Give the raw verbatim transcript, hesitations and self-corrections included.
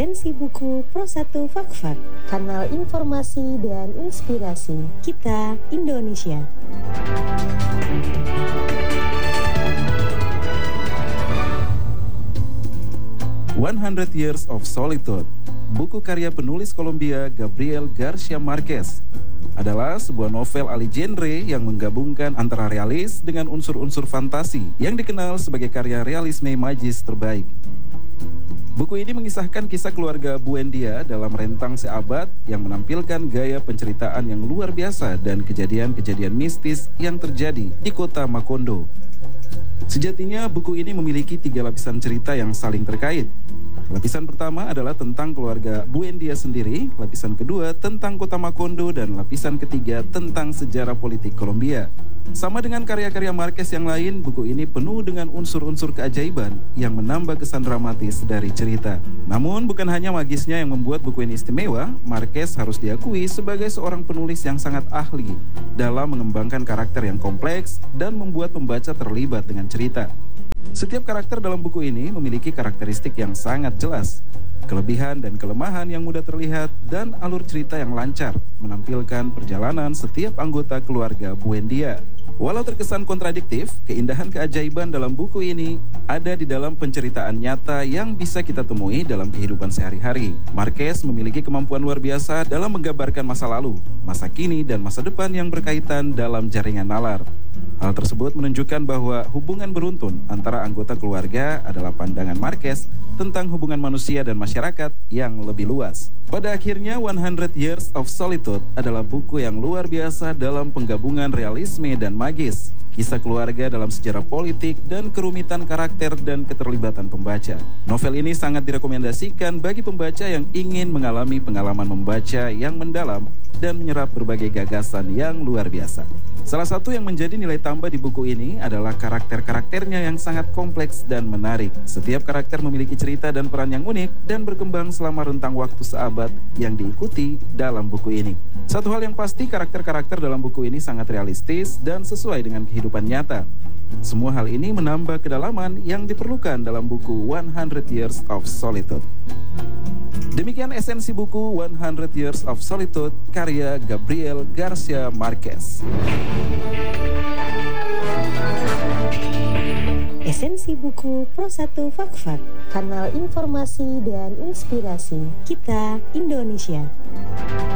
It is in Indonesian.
Esensi buku Pro satu Fakfak, kanal informasi dan inspirasi kita Indonesia. one hundred Years of Solitude, buku karya penulis Kolombia Gabriel Garcia Marquez, adalah sebuah novel alih genre yang menggabungkan antara realis dengan unsur-unsur fantasi yang dikenal sebagai karya realisme magis terbaik. Buku ini mengisahkan kisah keluarga Buendia dalam rentang seabad yang menampilkan gaya penceritaan yang luar biasa dan kejadian-kejadian mistis yang terjadi di kota Macondo. Sejatinya buku ini memiliki tiga lapisan cerita yang saling terkait. Lapisan pertama adalah tentang keluarga Buendia sendiri, lapisan kedua tentang kota Macondo, dan lapisan ketiga tentang sejarah politik Kolombia. Sama dengan karya-karya Marquez yang lain, buku ini penuh dengan unsur-unsur keajaiban yang menambah kesan dramatis dari cerita. Namun bukan hanya magisnya yang membuat buku ini istimewa, Marquez harus diakui sebagai seorang penulis yang sangat ahli dalam mengembangkan karakter yang kompleks dan membuat pembaca terlibat dengan cerita. Setiap karakter dalam buku ini memiliki karakteristik yang sangat jelas, kelebihan dan kelemahan yang mudah terlihat, dan alur cerita yang lancar menampilkan perjalanan setiap anggota keluarga Buendia. Walau terkesan kontradiktif, keindahan keajaiban dalam buku ini ada di dalam penceritaan nyata yang bisa kita temui dalam kehidupan sehari-hari. Marquez memiliki kemampuan luar biasa dalam menggambarkan masa lalu, masa kini, dan masa depan yang berkaitan dalam jaringan nalar. Hal tersebut menunjukkan bahwa hubungan beruntun antara anggota keluarga adalah pandangan Marquez tentang hubungan manusia dan masyarakat yang lebih luas. Pada akhirnya, one hundred Years of Solitude adalah buku yang luar biasa dalam penggabungan realisme dan magis, kisah keluarga dalam sejarah politik, dan kerumitan karakter dan keterlibatan pembaca. Novel ini sangat direkomendasikan bagi pembaca yang ingin mengalami pengalaman membaca yang mendalam dan menyerap berbagai gagasan yang luar biasa. Salah satu yang menjadi nilai tambah di buku ini adalah karakter-karakternya yang sangat kompleks dan menarik. Setiap karakter memiliki cerita dan peran yang unik dan berkembang selama rentang waktu seabad yang diikuti dalam buku ini. Satu hal yang pasti, karakter-karakter dalam buku ini sangat realistis dan sesuai dengan kehidupan nyata. Semua hal ini menambah kedalaman yang diperlukan dalam buku one hundred Years of Solitude. Demikian esensi buku one hundred Years of Solitude karya Gabriel Garcia Marquez. Esensi buku Pro satu Fakfak, kanal informasi dan inspirasi kita Indonesia.